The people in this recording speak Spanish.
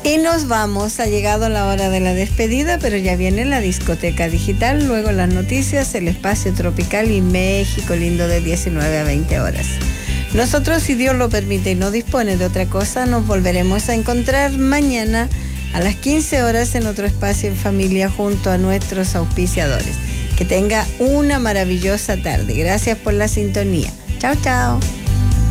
Y nos vamos, ha llegado la hora de la despedida, pero ya viene la discoteca digital, luego las noticias, el espacio tropical y México lindo de 19 a 20 horas. Nosotros, si Dios lo permite y no dispone de otra cosa, nos volveremos a encontrar mañana a las 15 horas en otro espacio en familia junto a nuestros auspiciadores. Que tenga una maravillosa tarde. Gracias por la sintonía. Chao, chao.